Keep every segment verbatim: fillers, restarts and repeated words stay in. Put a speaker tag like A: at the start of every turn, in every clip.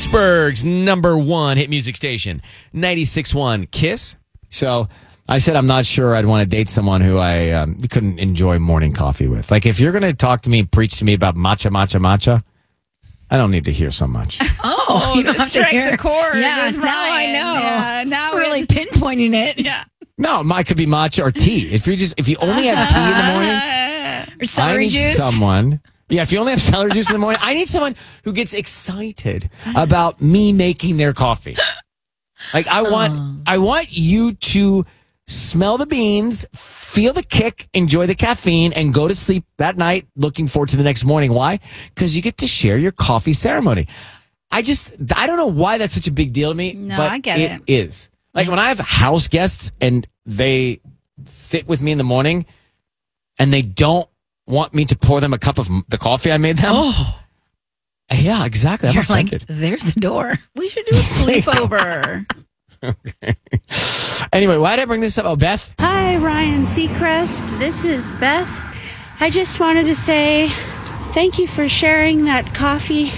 A: Pittsburgh's number one hit music station, ninety-six point one Kiss. So I said I'm not sure I'd want to date someone who I um, couldn't enjoy morning coffee with. Like, if you're going to talk to me and preach to me about matcha, matcha, matcha, I don't need to hear so much.
B: Oh, you
C: that strikes a chord.
B: Yeah,
C: with
B: now I
C: Ryan.
B: know.
C: Yeah, now
B: really
C: it-
B: pinpointing it.
C: Yeah.
A: No, mine could be matcha or tea. If you just if you only have tea in the morning,
B: Or celery
A: I need
B: juice.
A: someone. Yeah, if you only have celery juice in the morning, I need someone who gets excited about me making their coffee. Like, I want,
B: Oh.
A: I want you to smell the beans, feel the kick, enjoy the caffeine, and go to sleep that night looking forward to the next morning. Why? Because you get to share your coffee ceremony. I just, I don't know why that's such a big deal to me.
C: No,
A: but
C: I get
A: it.
C: it.
A: is. Like, when I have house guests and they sit with me in the morning and they don't want me to pour them a cup of the coffee I made them.
B: Oh,
A: Yeah, exactly. I'm
B: you're
A: offended.
B: like, there's the door.
C: We should do a sleepover.
A: Anyway, why did I bring this up? Oh, Beth?
D: Hi, Ryan Seacrest. This is Beth. I just wanted to say thank you for sharing that coffee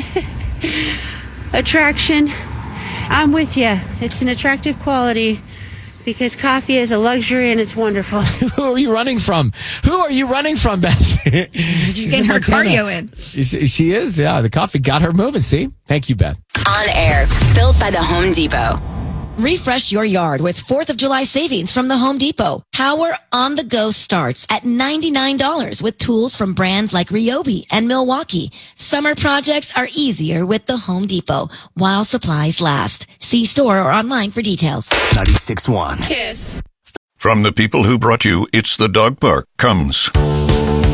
D: attraction. I'm with you. It's an attractive quality because coffee is a luxury and it's wonderful.
A: Who are you running from? Who are you running from, Beth?
B: She's getting
A: in
B: her
A: Montana.
B: cardio in.
A: She, she is, yeah. The coffee got her moving. See? Thank you, Beth.
E: On air, built by the Home Depot.
F: Refresh your yard with fourth of July savings from the Home Depot. Power on the go starts at ninety-nine dollars with tools from brands like Ryobi and Milwaukee. Summer projects are easier with the Home Depot while supplies last. See store or online for details.
G: ninety-six point one
C: Kiss.
H: From the people who brought you It's the Dog Park comes